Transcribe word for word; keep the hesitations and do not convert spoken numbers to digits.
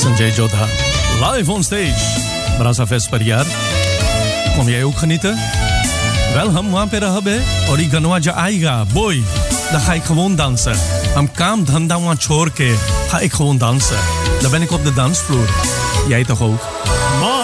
Sanjay Jodha, live on stage. Brasa Fest per jaar. Kom jij ook genieten? Wel, हम वहाँ पे रहबे और ये गनवा जो आएगा, boy, dan ga ik gewoon dansen. हम काम धंधा वहाँ छोड़ के ga ik gewoon dansen. Dan ben ik op de dansvloer. Jij toch ook?